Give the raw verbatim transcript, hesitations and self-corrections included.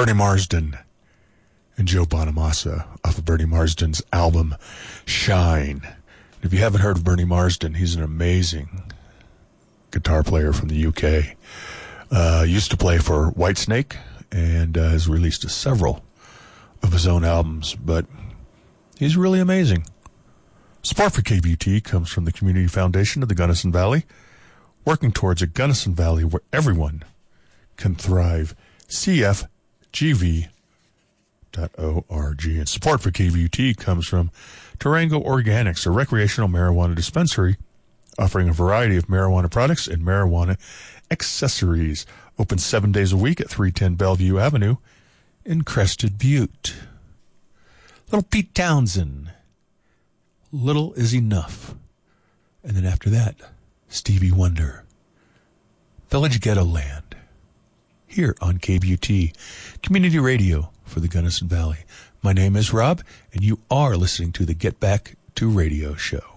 Bernie Marsden and Joe Bonamassa off of Bernie Marsden's album Shine. If you haven't heard of Bernie Marsden, he's an amazing guitar player from the U K. Uh, used to play for Whitesnake and uh, has released several of his own albums, but he's really amazing. Support for K B U T comes from the Community Foundation of the Gunnison Valley, working towards a Gunnison Valley where everyone can thrive. C F G V dot org. And support for K B U T comes from Tarango Organics, a recreational marijuana dispensary offering a variety of marijuana products and marijuana accessories. Open seven days a week at three ten Bellevue Avenue in Crested Butte. Little Pete Townsend. Little is enough. And then after that, Stevie Wonder. Village Ghetto Land. Here on K B U T, Community Radio for the Gunnison Valley. My name is Rob, and you are listening to the Get Back to Radio show.